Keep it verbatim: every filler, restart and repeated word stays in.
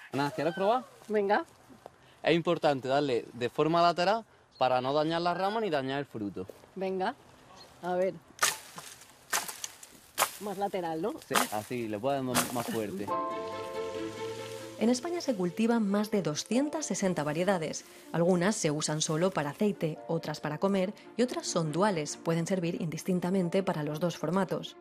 Ana, ¿quieres probar? Venga. Es importante darle de forma lateral para no dañar la rama ni dañar el fruto. Venga. A ver. Más lateral, ¿no? Sí, así, le puedes dar más fuerte. En España se cultivan más de doscientas sesenta variedades. Algunas se usan solo para aceite, otras para comer y otras son duales, pueden servir indistintamente para los dos formatos.